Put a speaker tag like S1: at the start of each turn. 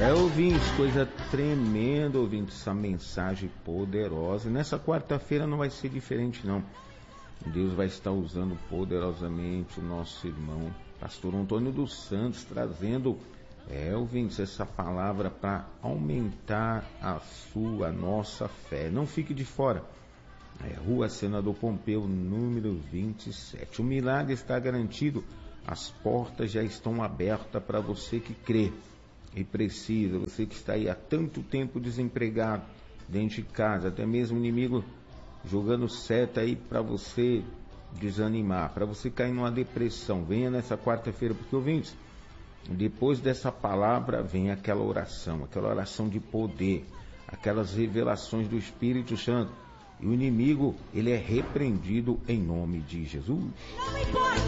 S1: Ouvintes, coisa tremenda, ouvintes, essa mensagem poderosa. Nessa quarta-feira não vai ser diferente, não. Deus vai estar usando poderosamente o nosso irmão, pastor Antônio dos Santos, trazendo, ouvintes, essa palavra para aumentar a nossa fé. Não fique de fora. Rua Senador Pompeu, número 27. O milagre está garantido. As portas já estão abertas para você que crê e precisa. Você que está aí há tanto tempo desempregado, dentro de casa, até mesmo o inimigo jogando seta aí para você desanimar, para você cair numa depressão. Venha nessa quarta-feira, porque, ouvintes, depois dessa palavra vem aquela oração de poder, aquelas revelações do Espírito Santo. E o inimigo, ele é repreendido em nome de Jesus. Não importa.